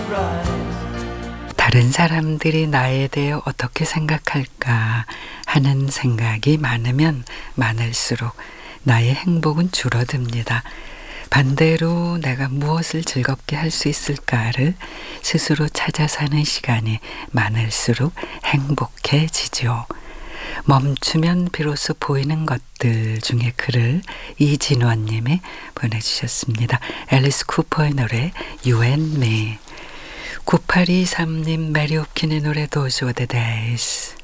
다른 사람들이 나에 대해 어떻게 생각할까 하는 생각이 많으면 많을수록 나의 행복은 줄어듭니다. 반대로 내가 무엇을 즐겁게 할 수 있을까를 스스로 찾아 사는 시간이 많을수록 행복해지죠. 멈추면 비로소 보이는 것들 중에 글을 이진원님이 보내주셨습니다. 앨리스 쿠퍼의 노래 You and Me. 9823님 메리 홉킨의 노래 Those Were the Days.